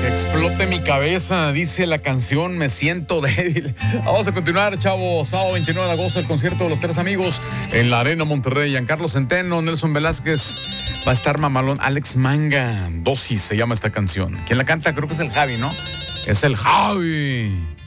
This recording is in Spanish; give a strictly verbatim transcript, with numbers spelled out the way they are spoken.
Explote mi cabeza, dice la canción, me siento débil. Vamos a continuar, chavos. Sábado veintinueve de agosto, el concierto de los tres amigos en la Arena Monterrey. Giancarlo Centeno, Nelson Velázquez, va a estar mamalón. Alex Manga, Dosis se llama esta canción. ¿Quién la canta? Creo que es el Javi, ¿no? Es el Javi.